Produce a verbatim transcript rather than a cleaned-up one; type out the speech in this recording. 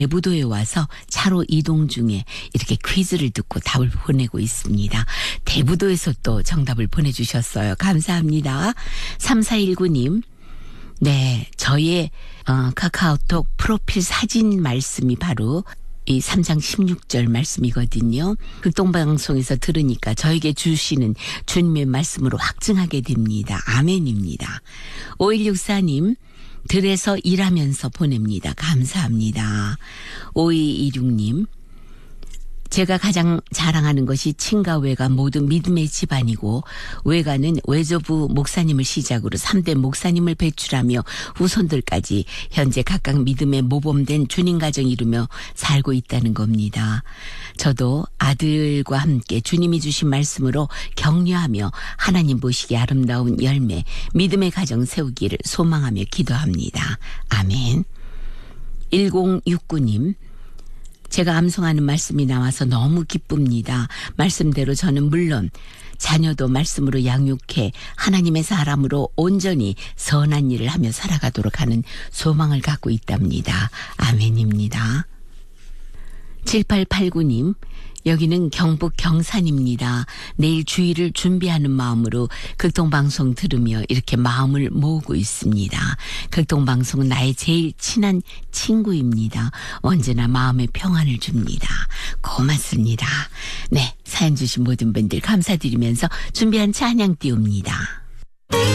대부도에 와서 차로 이동 중에 이렇게 퀴즈를 듣고 답을 보내고 있습니다. 대부도에서 또 정답을 보내주셨어요. 감사합니다. 삼사일구 님. 네, 저의 어, 카카오톡 프로필 사진 말씀이 바로 이 삼 장 십육 절 말씀이거든요. 극동방송에서 들으니까 저에게 주시는 주님의 말씀으로 확증하게 됩니다. 아멘입니다. 오일육사 님. 들에서 일하면서 보냅니다. 감사합니다. 오이이육 님. 제가 가장 자랑하는 것이 친가 외가 모두 믿음의 집안이고 외가는 외조부 목사님을 시작으로 삼 대 목사님을 배출하며 후손들까지 현재 각각 믿음에 모범된 주님 가정 이루며 살고 있다는 겁니다. 저도 아들과 함께 주님이 주신 말씀으로 격려하며 하나님 보시기에 아름다운 열매 믿음의 가정 세우기를 소망하며 기도합니다. 아멘. 일공육구 님. 제가 암송하는 말씀이 나와서 너무 기쁩니다. 말씀대로 저는 물론 자녀도 말씀으로 양육해 하나님의 사람으로 온전히 선한 일을 하며 살아가도록 하는 소망을 갖고 있답니다. 아멘입니다. 칠팔팔구 님. 여기는 경북 경산입니다. 내일 주일을 준비하는 마음으로 극동방송 들으며 이렇게 마음을 모으고 있습니다. 극동방송은 나의 제일 친한 친구입니다. 언제나 마음의 평안을 줍니다. 고맙습니다. 네, 사연 주신 모든 분들 감사드리면서 준비한 찬양 띄웁니다.